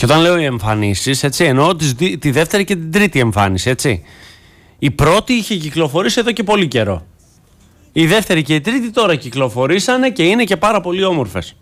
Και όταν λέω οι εμφανίσεις, έτσι, εννοώ τη δεύτερη και την τρίτη εμφάνιση, έτσι. Η πρώτη είχε κυκλοφορήσει εδώ και πολύ καιρό. Η δεύτερη και η τρίτη τώρα κυκλοφορήσανε και είναι και πάρα πολύ όμορφες.